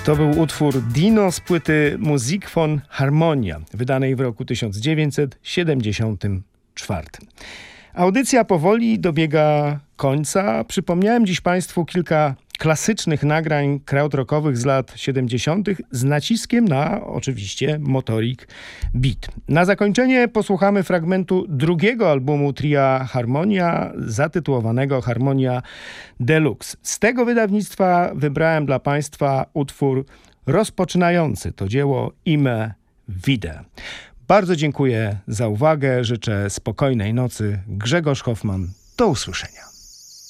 To był utwór Dino z płyty Musik von Harmonia, wydanej w roku 1974. Audycja powoli dobiega końca. Przypomniałem dziś Państwu kilka klasycznych nagrań krautrockowych z lat 70. z naciskiem na, oczywiście, motorik beat. Na zakończenie posłuchamy fragmentu drugiego albumu tria Harmonia, zatytułowanego Harmonia Deluxe. Z tego wydawnictwa wybrałem dla Państwa utwór rozpoczynający to dzieło Immer wieder. Bardzo dziękuję za uwagę, życzę spokojnej nocy. Grzegorz Hoffman, do usłyszenia.